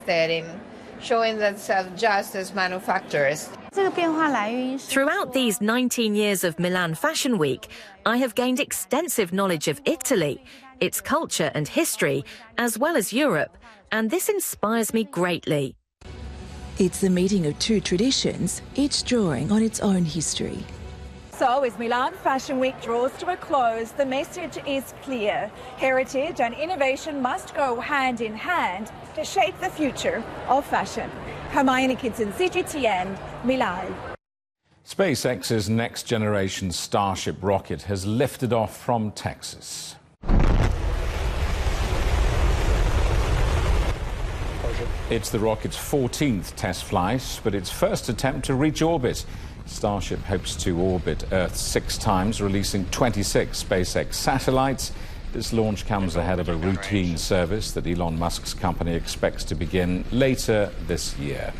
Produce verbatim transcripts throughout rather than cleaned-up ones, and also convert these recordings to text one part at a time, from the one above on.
in showing themselves just as manufacturers. Throughout these nineteen years of Milan Fashion Week, I have gained extensive knowledge of Italy, its culture and history, as well as Europe, and this inspires me greatly. It's the meeting of two traditions, each drawing on its own history. So, as Milan Fashion Week draws to a close, the message is clear. Heritage and innovation must go hand in hand to shape the future of fashion. Hermione Kidson, C G T N, Milan. SpaceX's next-generation Starship rocket has lifted off from Texas. It's the rocket's fourteenth test flight, but its first attempt to reach orbit. Starship hopes to orbit Earth six times, releasing twenty-six SpaceX satellites. This launch comes ahead of a routine service that Elon Musk's company expects to begin later this year.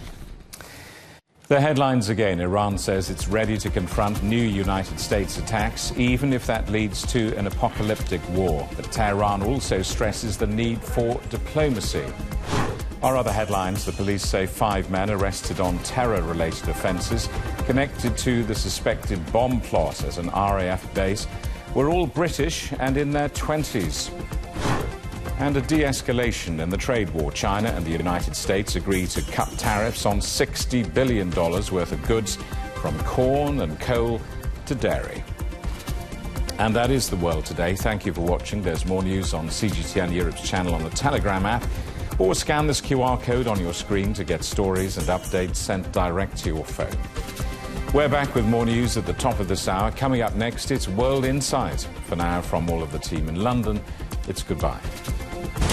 The headlines again. Iran says it's ready to confront new United States attacks, even if that leads to an apocalyptic war. But Tehran also stresses the need for diplomacy. Our other headlines, the police say five men arrested on terror-related offences connected to the suspected bomb plot at an R A F base were all British and in their twenties. And a de-escalation in the trade war. China and the United States agree to cut tariffs on sixty billion dollars worth of goods, from corn and coal to dairy. And that is the world today. Thank you for watching. There's more news on C G T N Europe's channel on the Telegram app, or scan this Q R code on your screen to get stories and updates sent direct to your phone. We're back with more news at the top of this hour. Coming up next, it's World Insight. For now, from all of the team in London, it's goodbye.